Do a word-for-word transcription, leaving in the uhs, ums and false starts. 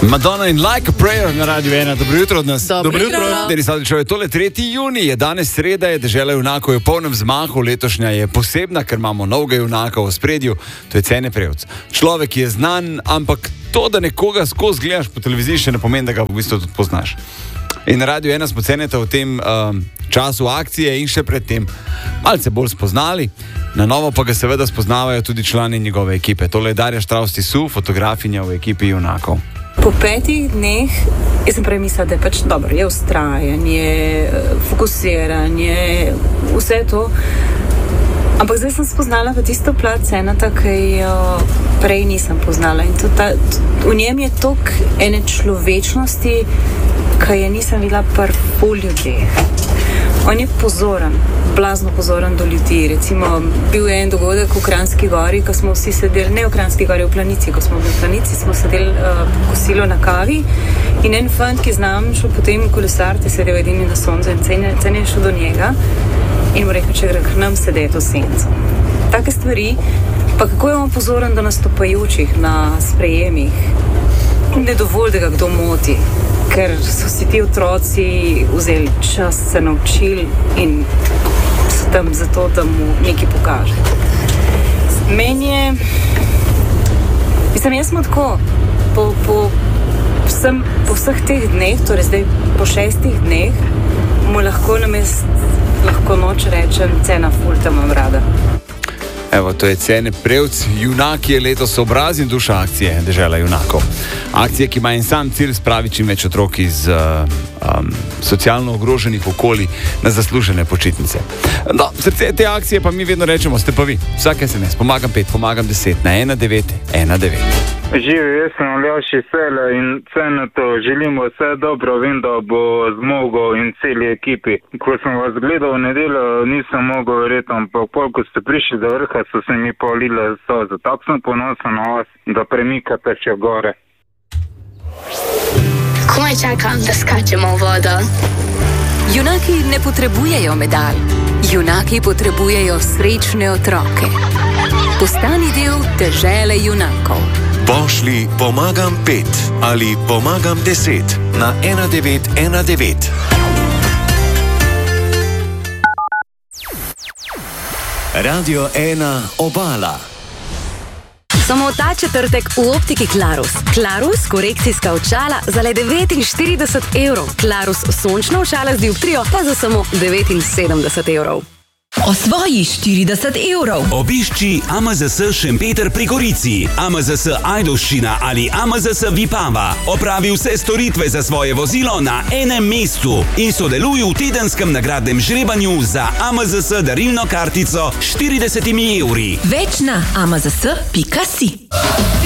Madonna in Like a Prayer na Radiu ena. Dobro jutro od nas. Dobro jutro. Denis Adličev, je tole tretji junij, je danes sreda, je Dežela junakov je v polnem zmahu, letošnja je posebna, ker imamo novega junaka v ospredju, to je Cene Prevc. Človek je znan, ampak to, da nekoga skozi gledaš po televiziji, še ne pomeni, da ga v bistvu tudi poznaš. In na Radiu ena smo Ceneta v tem um, času akcije in še predtem malce bolj spoznali. Na novo pa ga seveda spoznavajo tudi člani njegove ekipe. Tole je Darja Štravs-Tisu, fotografinja v ekipi junakov. Po petih dneh, jaz sem prej mislila, da je pač dobro, je ustrajanje, fokusiranje, vse to. Ampak zdaj sem spoznala pa tisto plat Ceneta, ki jo prej nisem poznala. In ta, v njem je toliko ene človečnosti, ki je nisem videla pri ful ljudeh. On je pozoren, blazno pozoren do ljudi. Recimo, bil je en dogodek v Kranjski gori, ko smo vsi sedeli, ne v Kranjski gori, v Planici, ko smo bili v Planici, smo sedeli uh, kosilo na kavi in en fant, ki znam šel potem kolesariti, sedel edini na soncu in Cene je šel do njega in mu rekel, če gre k nam sedeti v sencu. Take stvari, pa kako je on pozoren do nastopajočih na sprejemih, ne dovolj, da ga kdo moti, ker so si ti otroci vzeli čas, se naučili in so tam zato, da mu nekaj pokaže. Meni je, mislim, jaz smo tako, po, po, vsem, po vseh teh dneh, torej zdaj po šestih dneh, mu lahko namest, lahko noč rečem, Cena ful, te imam rada. Evo, to je Cene Prevc, junak je letos obraz in duša akcije Dežela junakov. Akcija, ki ima en sam cilj, spraviti čim več otrok iz uh, um, socialno ogroženih okolij na zaslužene počitnice. No, srce te akcije pa mi vedno rečemo, ste pa vi. Vsak es em es, pomagam pet, pomagam deset na ena devet ena devet. Živi, jaz sem Aljaž iz Celja in Cenetu želimo vse dobro, vem, da bo zmogel in celi ekipi. Ko sem vas gledal v nedeljo, nisem mogel verjeti, ampak pol, ko ste prišli do vrha, so se mi polile solze. Tako sem ponosen na vas, da premikate še gore. Komaj čakam, da skačemo v vodo. Junaki ne potrebujejo medalj. Junaki potrebujejo srečne otroke. Postani del Dežele junakov. Pošli pomagam pet ali pomagam deset na ena devet ena devet. Radio ena Obala. Samo ta četrtek v optiki Klarus. Klarus korekcijska očala za le devetinštirideset evrov. Klarus sončna očala z dioptrijo pa za samo devetinsedemdeset evrov. Osvoji štirideset evrov. Obišči A M Z S Šempeter pri Gorici, A M Z S Ajdovščina ali A M Z S Vipava. Opravi vse storitve za svoje vozilo na enem mestu in sodeluj v tedenskem nagradnem žrebanju za A M Z S darilno kartico s štiridesetimi evri. Več na a m z s pika si.